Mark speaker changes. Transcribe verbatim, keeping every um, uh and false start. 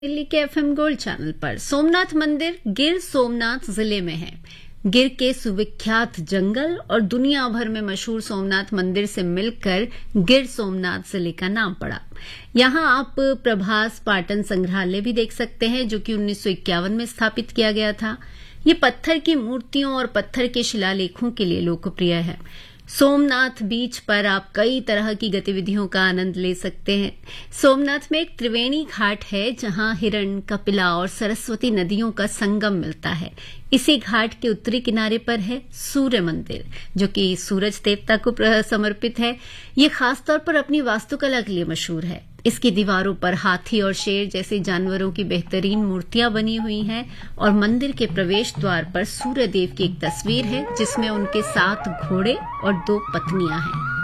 Speaker 1: दिल्ली के FM gold channel पर। सोमनाथ मंदिर गिर सोमनाथ जिले में है। गिर के सुविख्यात जंगल और दुनिया भर में मशहूर सोमनाथ मंदिर से मिलकर गिर सोमनाथ जिले का नाम पड़ा। यहाँ आप प्रभास पाटन संग्रहालय भी देख सकते हैं, जो कि उन्नीस सौ इक्यावन में स्थापित किया गया था। ये पत्थर की मूर्तियों और पत्थर के शिलालेखों के लिए लोकप्रिय है। सोमनाथ बीच पर आप कई तरह की गतिविधियों का आनंद ले सकते हैं। सोमनाथ में एक त्रिवेणी घाट है, जहां हिरण, कपिला और सरस्वती नदियों का संगम मिलता है। इसी घाट के उत्तरी किनारे पर है सूर्य मंदिर, जो कि सूरज देवता को समर्पित है। ये खासतौर पर अपनी वास्तुकला के लिए मशहूर है। इसकी दीवारों पर हाथी और शेर जैसे जानवरों की बेहतरीन मूर्तियां बनी हुई हैं और मंदिर के प्रवेश द्वार पर सूर्य देव की एक तस्वीर है, जिसमें उनके सात घोड़े और दो पत्नियां हैं।